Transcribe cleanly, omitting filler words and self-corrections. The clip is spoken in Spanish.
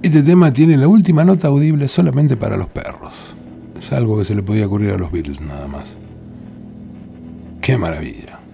Este tema tiene la última nota audible solamente para los perros. Es algo que se le podía ocurrir a los Beatles nada más. ¡Qué maravilla!